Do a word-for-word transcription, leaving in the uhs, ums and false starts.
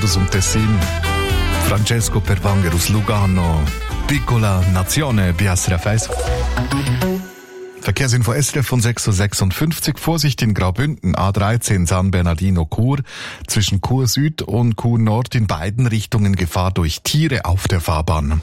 Bordus und Tessin. Francesco Perwanger aus Lugano. Piccola Nazione, B S R F eins. Verkehrsinfo S R F von sechs Uhr sechsundfünfzig. Vorsicht in Graubünden, A dreizehn San Bernardino-Chur. Zwischen Chur Süd und Chur Nord in beiden Richtungen Gefahr durch Tiere auf der Fahrbahn.